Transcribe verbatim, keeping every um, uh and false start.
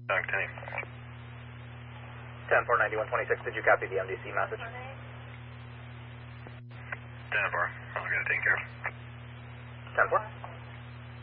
Back ten. ten four ninety-one twenty-six, did you copy the M D C message? ten four, I'll get it taken care of. ten four.